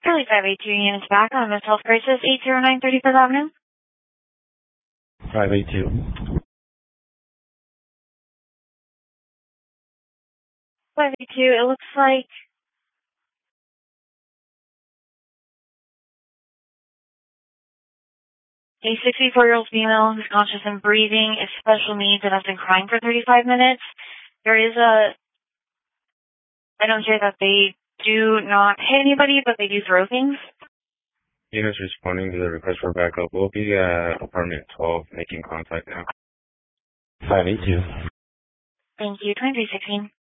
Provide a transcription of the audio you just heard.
Curly 582 units back on Miss Health Crisis 809 35th Avenue. 582. 582, it looks like a 64-year-old female who's conscious and breathing is special needs and has been crying for 35 minutes. There is I don't hear that they do not hit anybody, but they do throw things. Units responding to the request for backup. We'll be at apartment 12 making contact now. 582. Thank you, 2316.